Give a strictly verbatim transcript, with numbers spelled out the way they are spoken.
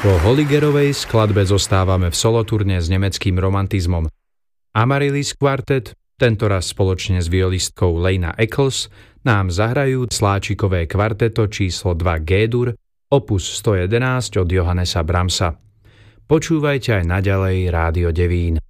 Po Holligerovej skladbe zostávame v soloturne s nemeckým romantizmom. Amaryllis Quartet, tentoraz spoločne s violistkou Lena Eccles, nám zahrajú sláčikové kvarteto číslo dva G-dur, opus sto jedenásť od Johannesa Brahmsa. Počúvajte aj naďalej Rádio Devín.